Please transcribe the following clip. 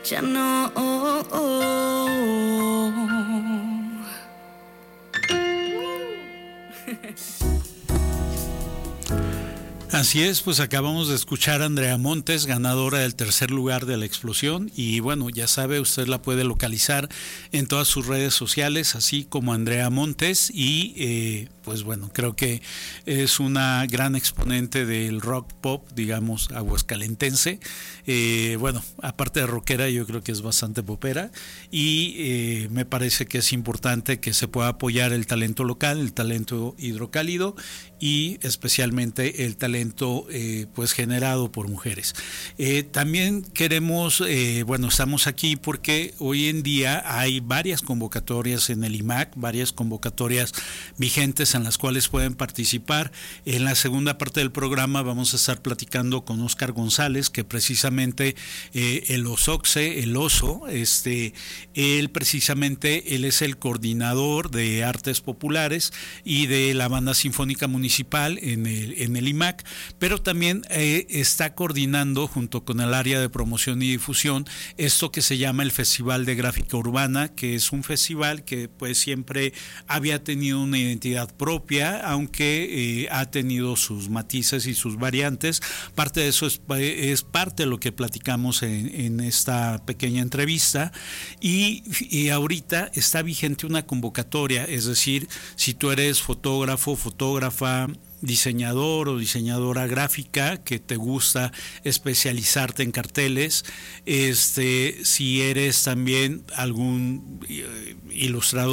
ya no. Así es, pues acabamos de escuchar a Andrea Montes, ganadora del tercer lugar de La Explosión, y bueno, ya sabe, usted la puede localizar en todas sus redes sociales, así como Andrea Montes, y pues bueno, creo que es una gran exponente del rock pop, digamos, aguascalentense. Bueno, aparte de rockera, yo creo que es bastante popera, y me parece que es importante que se pueda apoyar el talento local, el talento hidrocálido, y especialmente el talento pues generado por mujeres. También queremos, bueno, estamos aquí porque hoy en día hay varias convocatorias en el IMAC, varias convocatorias vigentes en las cuales pueden participar. En la segunda parte del programa vamos a estar platicando con Óscar González, que precisamente el OSOCSE, el oso, él precisamente, él es el coordinador de artes populares y de la banda sinfónica municipal en el IMAC, pero también está coordinando junto con el área de promoción y difusión esto que se llama el Festival de Gráfica Urbana, que es un festival que pues siempre había tenido una identidad propia, aunque ha tenido sus matices y sus variantes. Parte de eso es parte de lo que platicamos en esta pequeña entrevista, y ahorita está vigente una convocatoria, es decir, si tú eres fotógrafo, fotógrafa, diseñador o diseñadora gráfica que te gusta especializarte en carteles, si eres también algún ilustrador